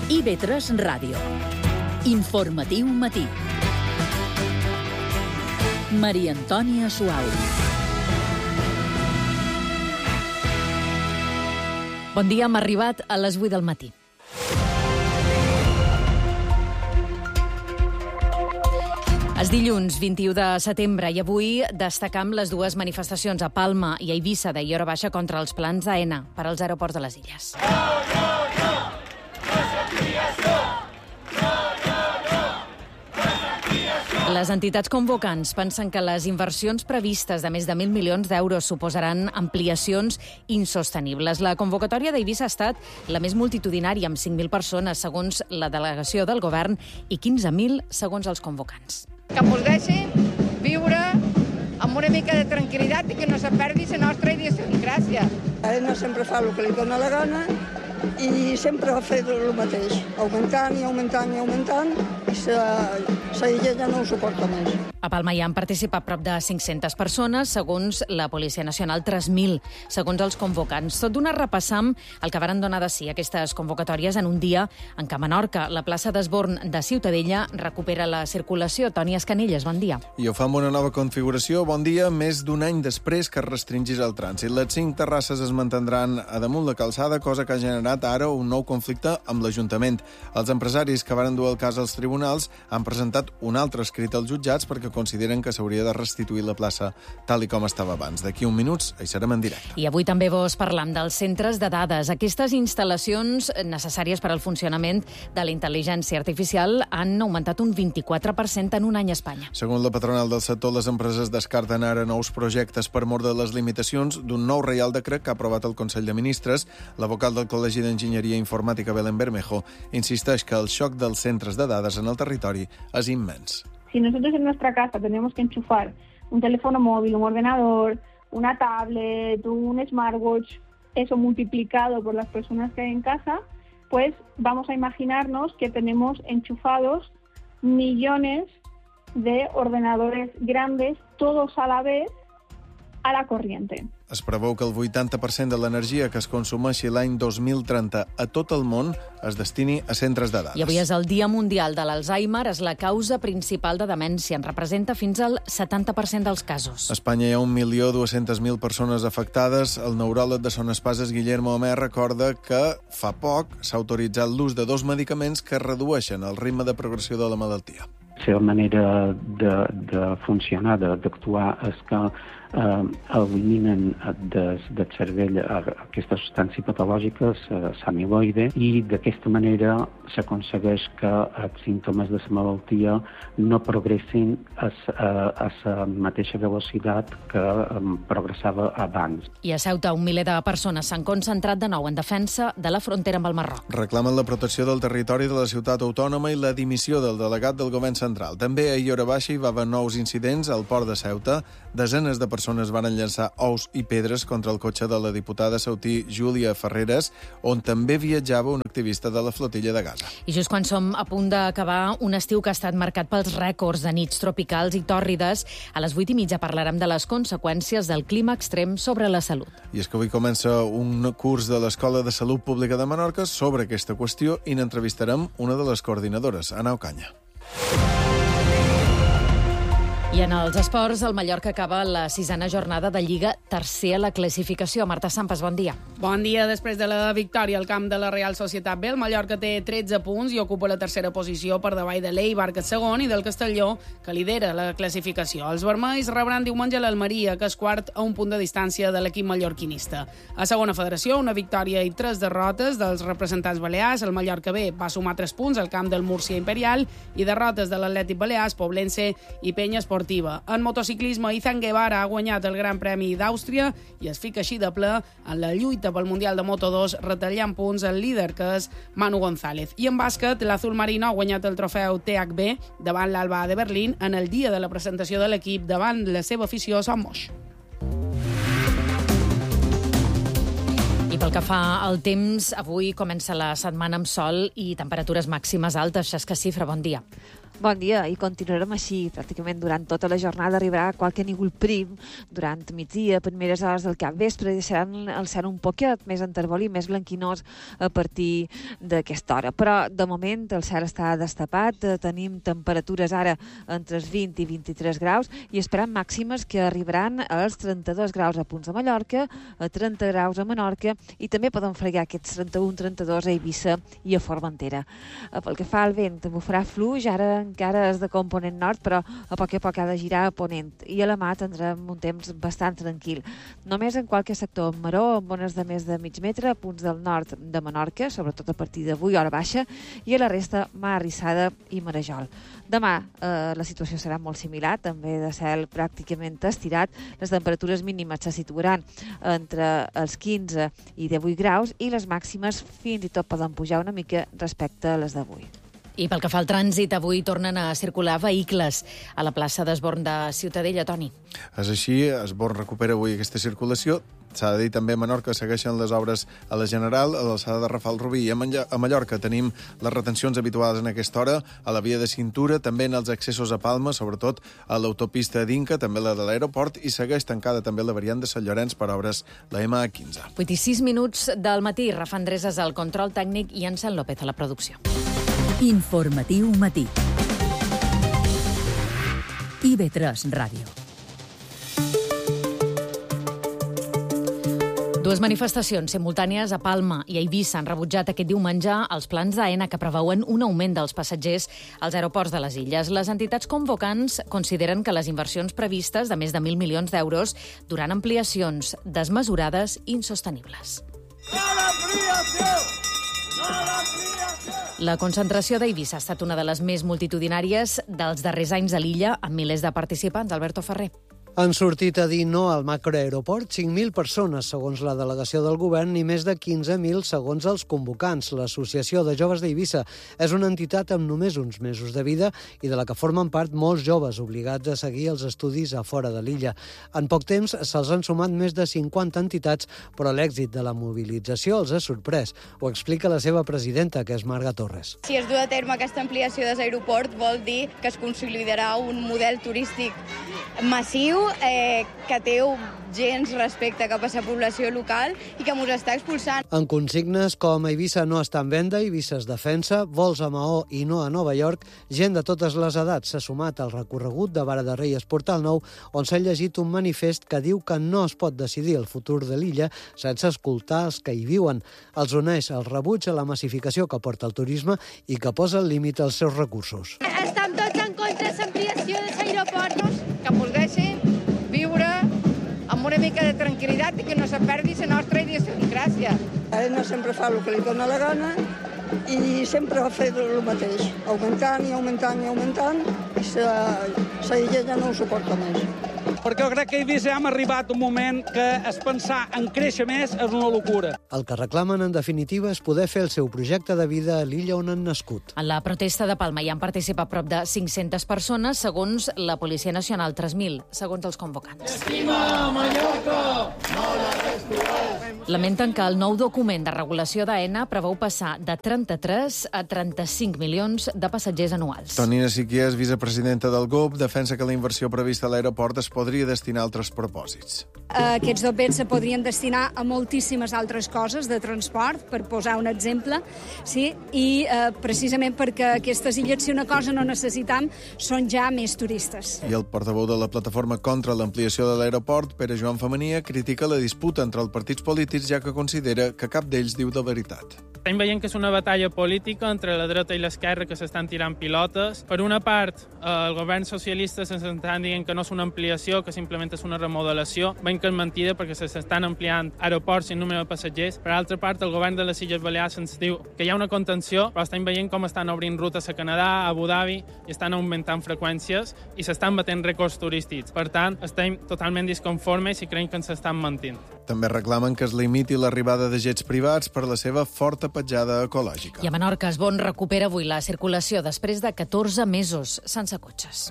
IB3 Ràdio. Informatiu matí. Maria Antònia Suau. Bon dia, hem arribat a les 8 del matí. És dilluns 21 de setembre i avui destacam les dues manifestacions a Palma i a Eivissa d'ahir hora baixa contra els plans d'AENA per als aeroports de les illes. Les entitats convocants pensen que les inversions previstes de més de 1.000 milions d'euros suposaran ampliacions insostenibles. La convocatòria d'Eivissa ha estat la més multitudinària, amb 5.000 persones, segons la delegació del govern, i 15.000, segons els convocants. Que ens deixin viure amb una mica de tranquil·litat i que no se perdi la nostra idiosincràsia. No sempre fa el que li dona la gana i sempre ha fet el mateix, augmentant i augmentant i augmentant, i la illa ja no ho suporta més. A Palma hi han participat prop de 500 persones, segons la Policia Nacional 3.000, segons els convocants. Tot d'una repassam el que varen donar de si aquestes convocatòries en un dia en què a Menorca, la plaça d'Esborn de Ciutadella recupera la circulació. Toni Escanelles, bon dia. I ho fa amb una nova configuració. Bon dia, més d'un any després que es restringís el trànsit. Les 5 terrasses es mantindran a damunt la calçada, cosa que ha generat ara un nou conflicte amb l'Ajuntament. Els empresaris que varen dur el cas als tribunals han presentat un altre escrit als jutjats perquè consideren que s'hauria de restituir la plaça tal i com estava abans. D'aquí uns minuts hi serem en directe. I avui també vos parlam dels centres de dades. Aquestes instal·lacions necessàries per al funcionament de la intel·ligència artificial han augmentat un 24% en un any a Espanya. Segons la patronal del sector, les empreses descarten ara nous projectes per mort de les limitacions d'un nou reial decret que ha aprovat el Consell de Ministres. La vocal del Col·legi d'Enginyeria Informàtica, Belén Bermejo, insisteix que el xoc dels centres de dades en el territori és immens. Si nosotros en nuestra casa tenemos que enchufar un teléfono móvil, un ordenador, una tablet, un smartwatch, eso multiplicado por las personas que hay en casa, pues vamos a imaginarnos que tenemos enchufados millones de ordenadores grandes, todos a la vez, a la corriente. Es preveu que el 80% de l'energia que es consumeixi l'any 2030 a tot el món es destini a centres de dades. I avui és el Dia Mundial de l'Alzheimer, és la causa principal de demència. En representa fins al 70% dels casos. A Espanya hi ha 1.200.000 persones afectades. El neuròleg de Son Espases, Guillermo Amer, recorda que fa poc s'ha autoritzat l'ús de 2 medicaments que redueixen el ritme de progressió de la malaltia. La seva manera de funcionar, d'actuar, és que eliminen del cervell aquesta substància patològica, l'amiloide, i d'aquesta manera s'aconsegueix que els símptomes de la malaltia no progressin a la mateixa velocitat que progressava abans. I a Ceuta, un miler de persones s'han concentrat de nou en defensa de la frontera amb el Marroc. Reclamen la protecció del territori de la ciutat autònoma i la dimissió del delegat del govern central. També ahir hora baixa hi va haver nous incidents al port de Ceuta. Desenes de persones van llançar ous i pedres contra el cotxe de la diputada ceutí Júlia Ferreres, on també viatjava un activista de la flotilla de Gaza. I just quan som a punt d'acabar un estiu que ha estat marcat pels rècords de nits tropicals i tòrrides, a les 8:30 parlarem de les conseqüències del clima extrem sobre la salut. I és que avui comença un curs de l'Escola de Salut Pública de Menorca sobre aquesta qüestió i n'entrevistarem una de les coordinadores, Ana Ocaña. I en els esports, el Mallorca acaba la 6a jornada de Lliga, tercer a la classificació. Marta Sampas, bon dia. Bon dia. Després de la victòria al camp de la Real Societat B, el Mallorca té 13 punts i ocupa la tercera posició per davall de l'Eibar, que és segon, i del Castelló, que lidera la classificació. Els vermells rebran diumenge l'Almeria, que és quart a un punt de distància de l'equip mallorquinista. A segona federació, una victòria i 3 derrotes dels representants balears. El Mallorca B va sumar 3 punts al camp del Múrcia Imperial i derrotes de l'Atlètic Balears, Poblense i Penya Esportiva. En motociclisme, Izan Guevara ha guanyat el Gran Premi d'Àustria i es fica així de ple en la lluita pel Mundial de Moto2, retallant punts el líder, que és Manu González. I en bàsquet, l'Azul Marino ha guanyat el trofeu THB davant l'Alba de Berlín en el dia de la presentació de l'equip davant la seva afició a Sant Moix. I pel que fa al temps, avui comença la setmana amb sol i temperatures màximes altes. Xesca Cifra, bon dia. Bon dia, i continuarem així. Pràcticament durant tota la jornada arribarà qualque núvol prim durant migdia, primeres hores del capvespre, i deixaran el cel un poquet més enterbolí, més blanquinós a partir d'aquesta hora. Però, de moment, el cel està destapat, tenim temperatures ara entre els 20 i 23 graus i esperam màximes que arribaran als 32 graus a punts de Mallorca, a 30 graus a Menorca i també poden fregar aquests 31-32 a Eivissa i a Formentera. Pel que fa al vent, bufarà fluix, ara encara és de component nord, però a poc ha de girar a ponent. I a la mà tindrem un temps bastant tranquil. Només en qualque sector maró, amb ones de més de mig metre, a punts del nord de Menorca, sobretot a partir d'avui, hora baixa, i a la resta, mar arrissada i marejol. Demà la situació serà molt similar, també de cel pràcticament estirat. Les temperatures mínimes se situaran entre els 15 i 18 graus i les màximes fins i tot poden pujar una mica respecte a les d'avui. I pel que fa al trànsit, avui tornen a circular vehicles a la plaça d'Esborn de Ciutadella, Toni. És així, Esborn recupera avui aquesta circulació. S'ha de dir també a Menorca segueixen les obres a la General, a l'alçada de Rafal Rubí. I a Mallorca tenim les retencions habituals en aquesta hora, a la via de cintura, també en els accessos a Palma, sobretot a l'autopista d'Inca, també la de l'aeroport, i segueix tancada també la variant de Sant Llorenç per obres, la MA15. 8 i 6 minuts del matí. Rafa Andreses al control tècnic i en Sant López a la producció. Informatiu matí. IB3 Ràdio. Dues manifestacions simultànies a Palma i a Eivissa han rebutjat aquest diumenge els plans d'AENA que preveuen un augment dels passatgers als aeroports de les illes. Les entitats convocants consideren que les inversions previstes de més de 1.000 milions d'euros duran ampliacions desmesurades i insostenibles. La concentració d'Eivissa ha estat una de les més multitudinàries dels darrers anys a l'illa, amb milers de participants. Alberto Ferrer. Han sortit a dir no al macroaeroport 5.000 persones, segons la delegació del govern, i més de 15.000 segons els convocants. L'Associació de Joves d'Eivissa és una entitat amb només uns mesos de vida i de la que formen part molts joves obligats a seguir els estudis a fora de l'illa. En poc temps se'ls han sumat més de 50 entitats, però l'èxit de la mobilització els ha sorprès. Ho explica la seva presidenta, que és Marga Torres. Si es du a terme aquesta ampliació de l'aeroport, vol dir que es consolidarà un model turístic massiu, que té gens respecte cap a la població local i que ens està expulsant. En consignes com Eivissa no està en venda, Eivissa es defensa, vols a Maó i no a Nova York, gent de totes les edats s'ha sumat al recorregut de Vara de Reyes Portal Nou, on s'ha llegit un manifest que diu que no es pot decidir el futur de l'illa sense escoltar els que hi viuen. Els uneix el rebuig a la massificació que porta el turisme i que posa el límit als seus recursos. Estem tots en contra de l'ampliació de l'aeroport. Que ens deixin viure amb una mica de tranquil·litat i que no se perdi la nostra idiosincràsia. AENA sempre fa el que li dóna la gana i sempre ha fet el mateix, augmentant i augmentant i augmentant, i la illa ja no ho suporta més. Perquè jo crec que a Eivissa hem arribat un moment que es pensar en créixer més és una locura. El que reclamen, en definitiva, és poder fer el seu projecte de vida a l'illa on han nascut. En la protesta de Palma hi han participat prop de 500 persones, segons la Policia Nacional, 3.000, segons els convocants. Estima Mallorca, no la destrueix. Lamenten que el nou document de regulació d'AENA preveu passar de 33 a 35 milions de passatgers anuals. Tonina Siquies, vicepresidenta del GOP, defensa que la inversió prevista a l'aeroport es podria destinar a altres propòsits. Aquests documents se podrien destinar a moltíssimes altres coses de transport, per posar un exemple, sí? I precisament perquè aquestes illes, si una cosa no necessitam, són ja més turistes. I el portaveu de la plataforma contra l'ampliació de l'aeroport, Pere Joan Femenia, critica la disputa entre els partits polítics, ja que considera que cap d'ells diu la veritat. Estem veient que és una batalla política entre la dreta i l'esquerra que s'estan tirant pilotes. Per una part, el govern socialista s'estan dient que no és una ampliació, que simplement és una remodelació. Veiem que és mentida perquè s'estan ampliant aeroports i el número de passatgers. Per altra part, el govern de les Illes Balears ens diu que hi ha una contenció, però estem veient com estan obrint rutes a Canadà, a Abu Dhabi, i estan augmentant freqüències i s'estan batent rècords turístics. Per tant, estem totalment disconformes i creiem que ens estan mentint. També reclamen que es limiti l'arribada de jets privats per la seva forta petjada ecològica. I a Menorca, Esborn recupera avui la circulació després de 14 mesos sense cotxes.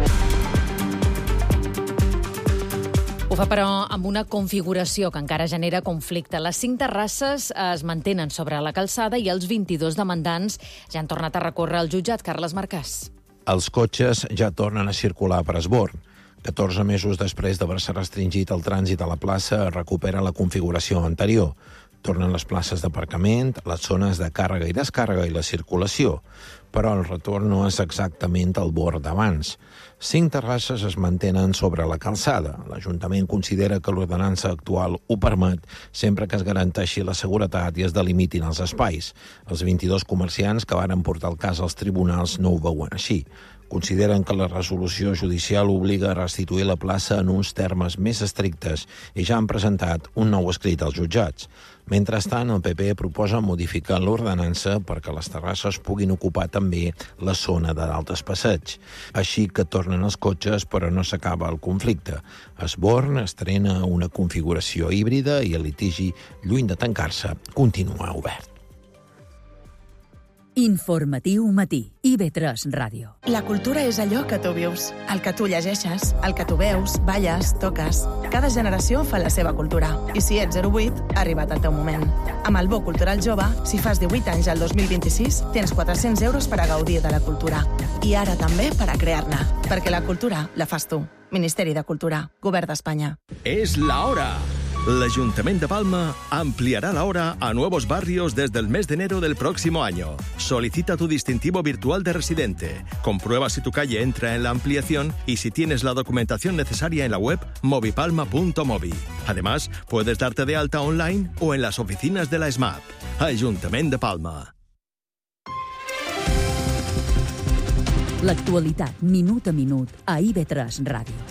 Ho fa, però, amb una configuració que encara genera conflicte. Les 5 terrasses es mantenen sobre la calçada i els 22 demandants ja han tornat a recórrer al jutjat. Carles Marcàs. Els cotxes ja tornen a circular per Esborn. 14 mesos després d'haver-se restringit el trànsit a la plaça, recupera la configuració anterior. Tornen les places d'aparcament, les zones de càrrega i descàrrega i la circulació. Però el retorn no és exactament el bord d'abans. 5 terrasses es mantenen sobre la calçada. L'Ajuntament considera que l'ordenança actual ho permet sempre que es garanteixi la seguretat i es delimitin els espais. Els 22 comerciants que varen portar el cas als tribunals no ho veuen així. Consideren que la resolució judicial obliga a restituir la plaça en uns termes més estrictes i ja han presentat un nou escrit als jutjats. Mentrestant, el PP proposa modificar l'ordenança perquè les terrasses puguin ocupar també la zona de dalt passeig. Així que tornen els cotxes, però no s'acaba el conflicte. Esborn estrena una configuració híbrida i el litigi, lluny de tancar-se, continua obert. Informatiu matí. IB3 Ràdio. La cultura és allò que tu vius, el que tu llegeixes, el que tu veus, balles, toques. Cada generació fa la seva cultura. I si ets 08, ha arribat el teu moment. Amb el Bo Cultural Jove, si fas 18 anys al 2026, tens 400 euros per a gaudir de la cultura. I ara també per a crear-ne. Perquè la cultura la fas tu. Ministeri de Cultura, Govern d'Espanya. Es la hora. L'Ayuntamiento de Palma ampliará la hora a nuevos barrios desde el mes de enero del próximo año. Solicita tu distintivo virtual de residente. Comprueba si tu calle entra en la ampliación y si tienes la documentación necesaria en la web movipalma.movi. Además, puedes darte de alta online o en las oficinas de la SMAP. Ayuntamiento de Palma. L'actualitat, minut a minut, a IB3 Ràdio.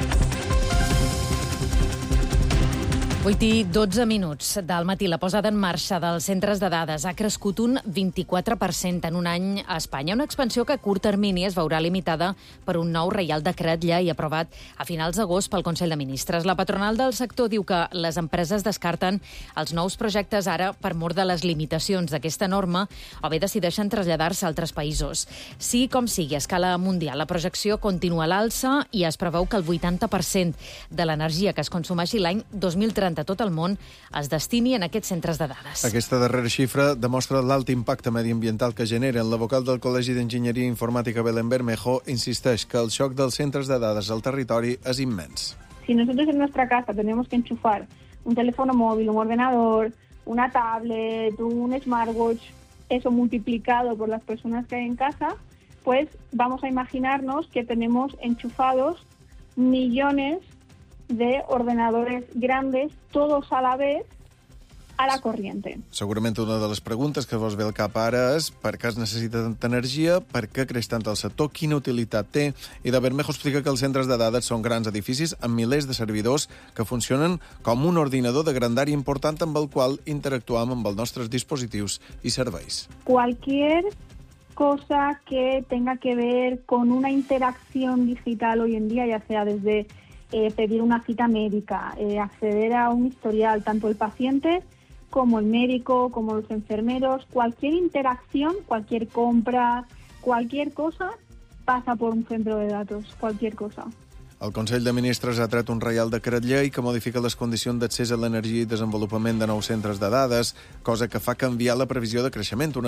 8:12 del matí. La posada en marxa dels centres de dades ha crescut un 24% en un any a Espanya. Una expansió que a curt termini es veurà limitada per un nou Reial Decret llei aprovat a finals d'agost pel Consell de Ministres. La patronal del sector diu que les empreses descarten els nous projectes ara per mor de les limitacions d'aquesta norma o bé decideixen traslladar-se a altres països. Sí, com sigui, a escala mundial, la projecció continua a l'alça i es preveu que el 80% de l'energia que es consumeixi l'any 2030 a tot el món es destini en aquests centres de dades. Aquesta darrera xifra demostra l'alt impacte mediambiental que generen. La vocal del Col·legi d'Enginyeria Informàtica Belén Bermejo insisteix que el xoc dels centres de dades al territori és immens. Si nosotros en nuestra casa tenemos que enchufar un teléfono móvil, un ordenador, una tablet, un smartwatch, eso multiplicado por las personas que hay en casa, pues vamos a imaginarnos que tenemos enchufados millones de ordenadores grandes, todos a la vez, a la corriente. Segurament una de les preguntes que vos ve al cap ara és per què es necessita tanta energia, per què creix tant el sector, quina utilitat té, i de Bermejo explica que els centres de dades són grans edificis amb milers de servidors que funcionen com un ordinador de grandària important amb el qual interactuam amb els nostres dispositius i serveis. Cualquier cosa que tenga que ver con una interacción digital hoy en día, ya sea desde pedir una cita médica, acceder a un historial, tanto el paciente como el médico, como los enfermeros, cualquier interacción, cualquier compra, cualquier cosa pasa por un centro de datos, cualquier cosa. El Consell de Ministres ha tret un Reial Decret llei que modifica les condicions d'accés a l'energia i desenvolupament de nous centres de dades, cosa que fa canviar la previsió de creixement. Una